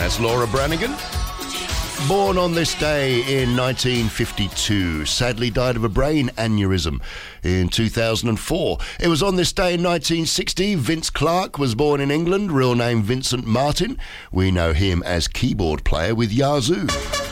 That's Laura Branigan. Born on this day in 1952, sadly died of a brain aneurysm in 2004. It was on this day in 1960, Vince Clarke was born in England, real name Vincent Martin. We know him as keyboard player with Yazoo.